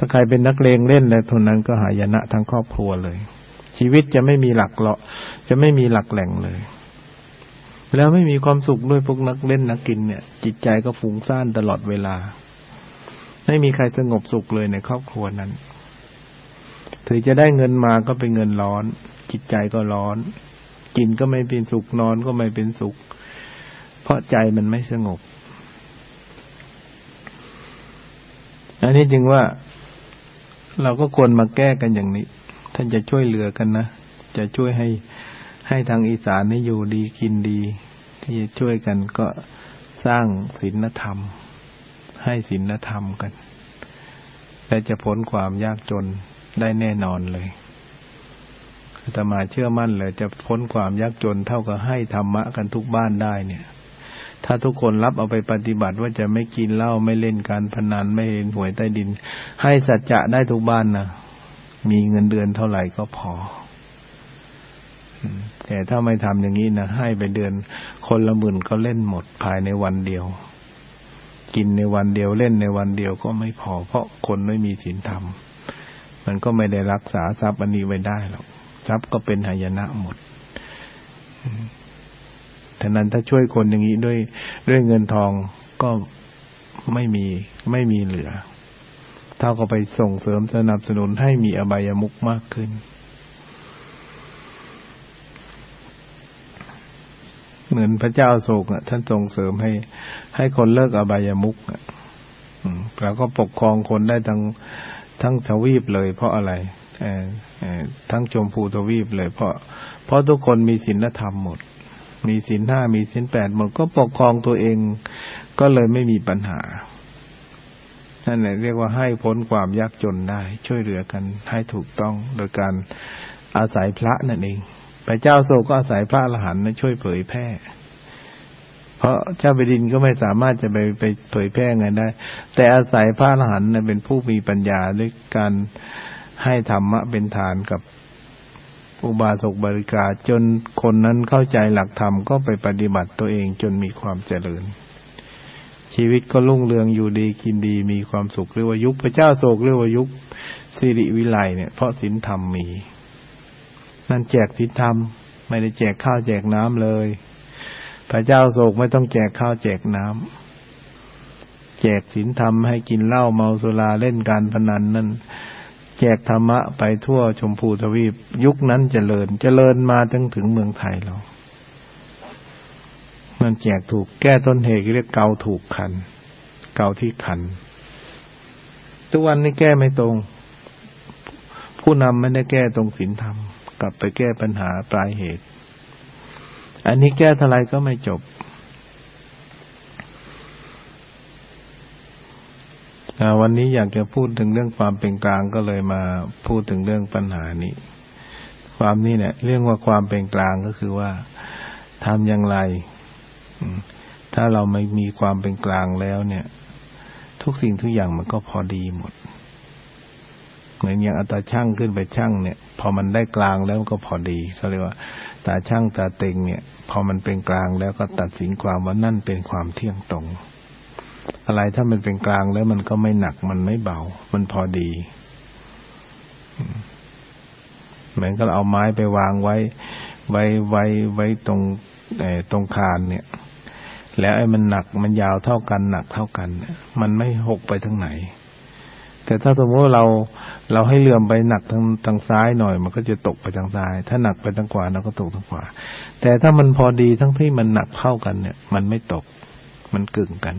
าใครเป็นนักเลงเล่นแล้วคนนั้นก็หายนะทั้งครอบครัวเลยชีวิตจะไม่มีหลักเลาะจะไม่มีหลักแหล่งเลยแล้วไม่มีความสุขด้วยพวกนักเล่นนักกินเนี่ยจิตใจก็ฟุ้งซ่านตลอดเวลาไม่มีใครสงบสุขเลยในครอบครัวนั้นถึงจะได้เงินมาก็เป็นเงินร้อนจิตใจก็ร้อนกินก็ไม่เป็นสุขนอนก็ไม่เป็นสุขเพราะใจมันไม่สงบอันนี้จึงว่าเราก็ควรมาแก้กันอย่างนี้ท่านจะช่วยเหลือกันนะจะช่วยให้ทางอีสานนี่อยู่ดีกินดีที่จะช่วยกันก็สร้างศีลธรรมให้ศีลธรรมกันและจะพ้นความยากจนได้แน่นอนเลยอาตมาเชื่อมั่นเลยจะพ้นความยากจนเท่ากับให้ธรรมะกันทุกบ้านได้เนี่ยถ้าทุกคนรับเอาไปปฏิบัติว่าจะไม่กินเหล้าไม่เล่นการพนันไม่เล่นหวยใต้ดินให้สัจจะได้ทุกบ้านนะมีเงินเดือนเท่าไหร่ก็พอแต่ถ้าไม่ทำอย่างนี้นะให้ไปเดือนคนละหมื่นก็เล่นหมดภายในวันเดียวกินในวันเดียวเล่นในวันเดียวก็ไม่พอเพราะคนไม่มีศีลธรรมมันก็ไม่ได้รักษาทรัพย์อันนี้ไว้ได้หรอกทรัพย์ก็เป็นหายนะหมดแต่นั้นถ้าช่วยคนอย่างนี้ด้วยเงินทองก็ไม่มีเหลือเท่ากับไปส่งเสริมสนับสนุนให้มีอบายมุขมากขึ้นเหมือนพระเจ้าโศกท่านส่งเสริมให้คนเลิกอบายมุขแล้วก็ปกครองคนได้ทั้งทวีปเลยเพราะอะไรทั้งชมพูทวีปเลยเพราะทุกคนมีศีลธรรมหมดมีศีลห้ามีศีลแปดหมดก็ปกครองตัวเองก็เลยไม่มีปัญหานั่นแหละเรียกว่าให้พ้นความยากจนได้ช่วยเหลือกันให้ถูกต้องโดยการอาศัยพระนั่นเองพระเจ้าโศกก็อาศัยพระอรหันต์ช่วยเผยแพร่เพราะเจ้าแผ่นดินก็ไม่สามารถจะไปเผยแพร่ไงได้แต่อาศัยพระอรหันต์เป็นผู้มีปัญญาด้วยการให้ธรรมะเป็นฐานกับอุบาสกบาริกาจนคนนั้นเข้าใจหลักธรรมก็ไปปฏิบัติตัวเองจนมีความเจริญชีวิตก็รุ่งเรืองอยู่ดีกินดีมีความสุขเรียกว่ายุคพระเจ้าโศกเรียกว่ายุคสิริวิไลเนี่ยเพราะศีลธรรมมีนั่นแจกศีลธรรมไม่ได้แจกข้าวแจกน้ำเลยพระเจ้าโศกไม่ต้องแจกข้าวแจกน้ำแจกศีลธรรมให้กินเหล้าเมาสุราเล่นการพนันนั่นแจกธรรมะไปทั่วชมพูทวีปยุคนั้นเจริญมาถึงเมืองไทยเรามันแจกถูกแก้ต้นเหตุเรียกเกาถูกคันเกาที่คันทุกวันนี้แก้ไม่ตรงผู้นำไม่ได้แก้ตรงศีลธรรมกลับไปแก้ปัญหาปลายเหตุอันนี้แก้เท่าไรก็ไม่จบวันนี้อยากจะพูดถึงเรื่องความเป็นกลางก็เลยมาพูดถึงเรื่องปัญหานี้ความนี้เนี่ยเรื่องว่าความเป็นกลางก็คือว่าทำอย่างไรถ้าเราไม่มีความเป็นกลางแล้วเนี่ยทุกสิ่งทุกอย่างมันก็พอดีหมดเหมือนอย่างอัตราช่างขึ้นไปช่างเนี่ยพอมันได้กลางแล้วก็พอดีเขาเรียกว่าตาช่างตาเต็งเนี่ยพอมันเป็นกลางแล้วก็ตัดสินความว่านั่นเป็นความเที่ยงตรงอะไรถ้ามันเป็นกลางแล้วมันก็ไม่หนักมันไม่เบามันพอดีเหมือนกับเอาไม้ไปวางไว้ตรงคานเนี่ยแล้วไอ้มันหนักมันยาวเท่ากันหนักเท่ากันมันไม่หกไปทางไหนแต่ถ้าสมมติว่าเราให้เลื่อมไปหนักทางซ้ายหน่อยมันก็จะตกไปทางซ้ายถ้าหนักไปทางขวาเราก็ตกทางขวาแต่ถ้ามันพอดีทั้งที่มันหนักเท่ากันเนี่ยมันไม่ตกมันกึ่งกัน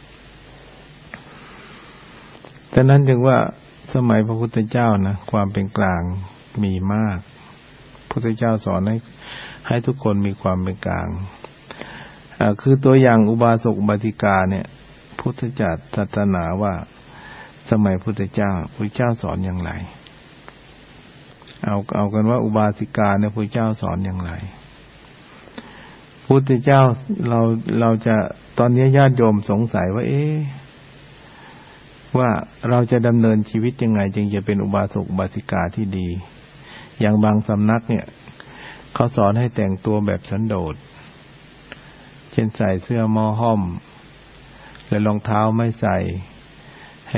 ฉะนั้นจึงว่าสมัยพระพุทธเจ้านะความเป็นกลางมีมากพระพุทธเจ้าสอนให้ทุกคนมีความเป็นกลางคือตัวอย่างอุบาสกอุบาสิกาเนี่ยพุทธเจ้าศาสนาว่าสมัยพุทธเจ้าสอนอย่างไรเอากันว่าอุบาสิกาเนี่ยพระเจ้าสอนอย่างไรพุทธเจ้าเราจะตอนนี้ญาติโยมสงสัยว่าว่าเราจะดำเนินชีวิตยังไงจึงจะเป็นอุบาสกอุบาสิกาที่ดีอย่างบางสำนักเนี่ยเขาสอนให้แต่งตัวแบบสันโดษเช่นใส่เสื้อหม้อห้อมและรองเท้าไม่ใส่